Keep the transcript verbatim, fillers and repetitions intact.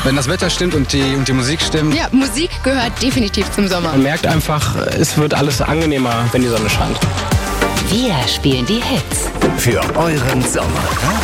Wenn das Wetter stimmt und die, und die Musik stimmt. Ja, Musik gehört definitiv zum Sommer. Man merkt einfach, es wird alles angenehmer, wenn die Sonne scheint. Wir spielen die Hits. Für euren Sommer.